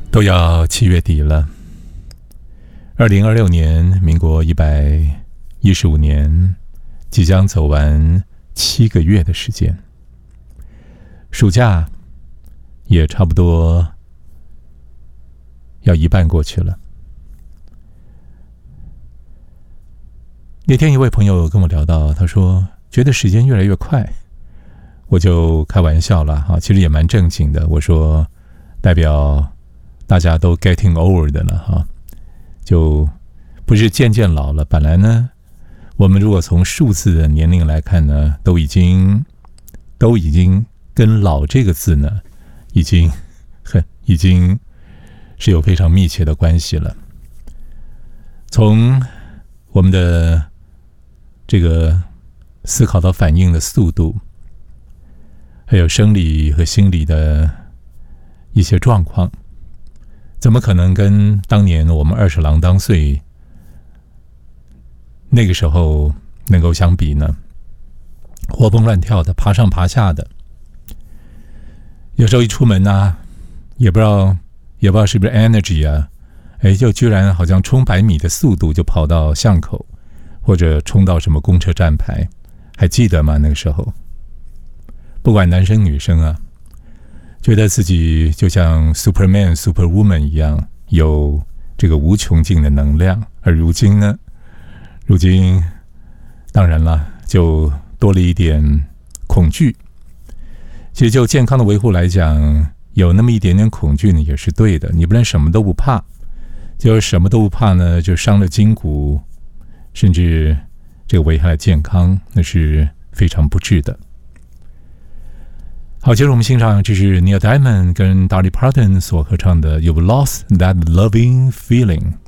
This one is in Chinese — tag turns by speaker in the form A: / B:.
A: 都要7月底了，2026年，民国115年，即将走完7个月的时间，暑假也差不多要一半过去了。那天一位朋友跟我聊到，他说觉得时间越来越快，我就开玩笑了哈，其实也蛮正经的，我说代表大家都 getting old 的了哈，就不是渐渐老了。本来呢，我们如果从数字的年龄来看呢，都已经跟老这个字呢，已经是有非常密切的关系了。从我们的这个思考到反应的速度，还有生理和心理的一些状况，怎么可能跟当年我们20郎当岁那个时候能够相比呢？活蹦乱跳的，爬上爬下的，有时候一出门啊，也不知道是不是 energy 啊，就居然好像冲100米的速度就跑到巷口，或者冲到什么公车站牌，还记得吗？那个时候，不管男生女生啊，觉得自己就像 Superman、Superwoman 一样，有这个无穷尽的能量。而如今呢？如今当然了，就多了一点恐惧。其实就健康的维护来讲，有那么一点点恐惧呢，也是对的。你不能什么都不怕，就什么都不怕呢，就伤了筋骨，甚至这个危害了健康，那是非常不智的。好，接着我们欣赏，这是 Neil Diamond 跟 Dolly Parton 所合唱的《You've Lost That Loving Feeling》。